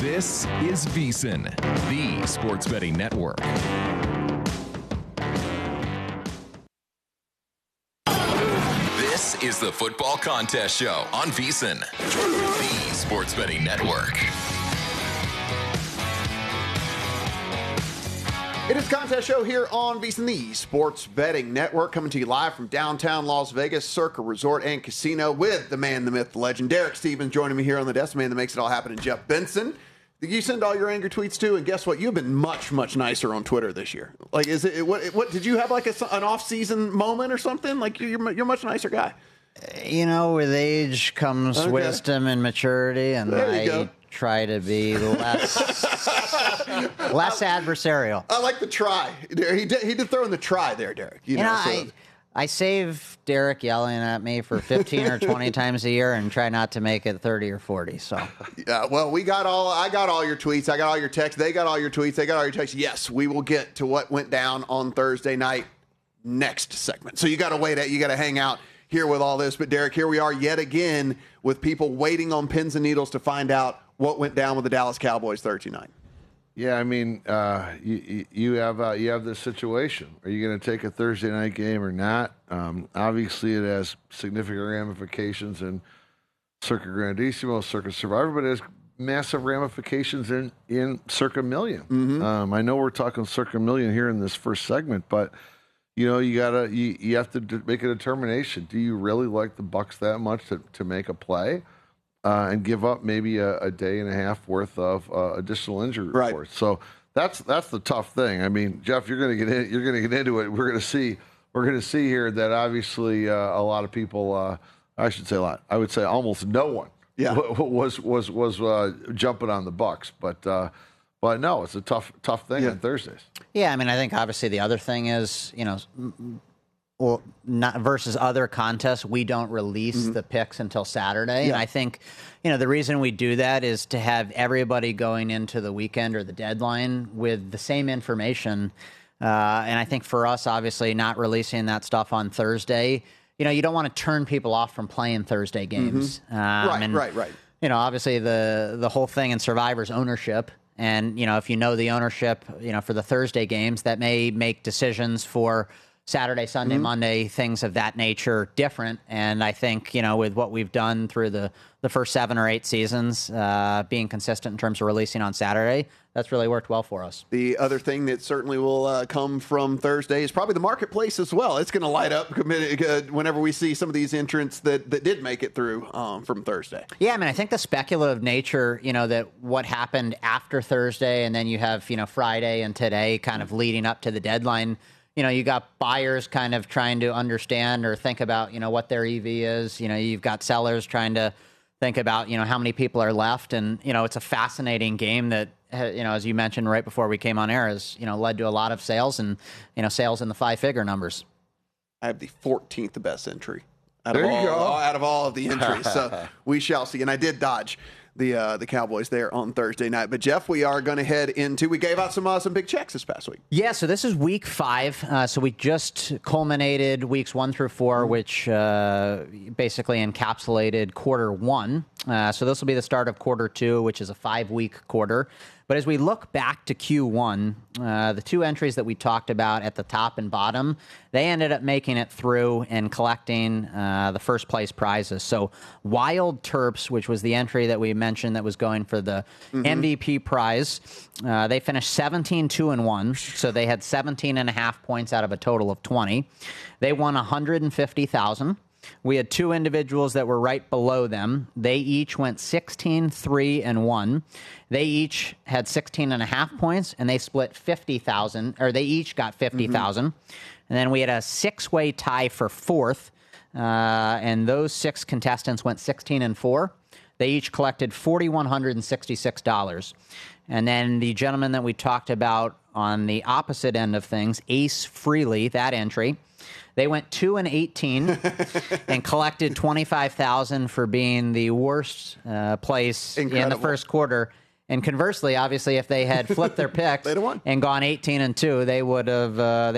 This is VSiN, the Sports Betting Network. This is the Football Contest Show on VSiN, the Sports Betting Network. It is Contest Show here on VSiN, the Sports Betting Network, coming to you live from downtown Las Vegas, Circa Resort and Casino, with the man, the myth, the legend, Derek Stevens, joining me here on the desk, the man that makes it all happen, and Jeff Benson. You send all your anger tweets too, and guess what? You've been much, much nicer on Twitter this year. Like, is it what did you have like an off-season moment or something? Like, you're a much nicer guy. You know, with age comes wisdom and maturity, and I try to be less adversarial. I like the try. He did throw in the try there, Derek. You know, I save Derek yelling at me for 15 or 20 times a year and try not to make it 30 or 40. So, yeah, well, I got all your tweets. I got all your texts. They got all your tweets. They got all your texts. Yes, we will get to what went down on Thursday night next segment. So you got to wait. You got to hang out here with all this. But Derek, here we are yet again with people waiting on pins and needles to find out what went down with the Dallas Cowboys Thursday night. Yeah, I mean, you have this situation. Are you going to take a Thursday night game or not? Obviously, it has significant ramifications in Circa Grandissimo, Circa Survivor, but it has massive ramifications in Circa Million. Mm-hmm. I know we're talking Circa Million here in this first segment, but you know you have to make a determination. Do you really like the Bucs that much to make a play? And give up maybe a day and a half worth of additional injury reports. Right. So that's the tough thing. I mean, Jeff, you're going to get into it. We're going to see here that obviously a lot of people. I should say a lot. I would say almost no one. Yeah. was jumping on the Bucs, but no, it's a tough thing on Thursdays. Yeah, I mean, I think obviously the other thing is well, not versus other contests, we don't release the picks until Saturday. Yeah. And I think, the reason we do that is to have everybody going into the weekend or the deadline with the same information. And I think for us, obviously, not releasing that stuff on Thursday, you don't want to turn people off from playing Thursday games. Right. Obviously, the whole thing in Survivor's ownership. And, if you know the ownership, for the Thursday games, that may make decisions for Saturday, Sunday, Monday, things of that nature different. And I think, with what we've done through the first 7 or 8 seasons, being consistent in terms of releasing on Saturday, that's really worked well for us. The other thing that certainly will come from Thursday is probably the marketplace as well. It's going to light up whenever we see some of these entrants that did make it through from Thursday. Yeah, I mean, I think the speculative nature, that what happened after Thursday, and then you have, Friday and today kind of leading up to the deadline. You got buyers kind of trying to understand or think about, what their EV is. You've got sellers trying to think about, how many people are left. And, it's a fascinating game that, as you mentioned right before we came on air, has, led to a lot of sales and, sales in the 5-figure numbers. I have the 14th best entry out of all of the entries. So we shall see. And I did dodge the Cowboys there on Thursday night. But, Jeff, we are going to head into – we gave out some big checks this past week. Yeah, so this is week 5. So we just culminated weeks 1 through 4, which basically encapsulated quarter 1. So this will be the start of quarter 2, which is a 5-week quarter. But as we look back to Q1, the 2 entries that we talked about at the top and bottom, they ended up making it through and collecting the first place prizes. So Wild Terps, which was the entry that we mentioned that was going for the MVP prize, they finished 17-2-1. So they had 17.5 points out of a total of 20. They won $150,000. We had 2 individuals that were right below them. They each went 16-3-1. They each had 16.5 points, and they split 50,000, or they each got 50,000. And then we had a 6-way tie for 4th, and those 6 contestants went 16-4. They each collected $4,166. And then the gentleman that we talked about on the opposite end of things, Ace Frehley, that entry, they went 2-18 and collected $25,000 for being the worst place in the first quarter. And conversely, obviously, if they had flipped their picks and gone 18-2, they would have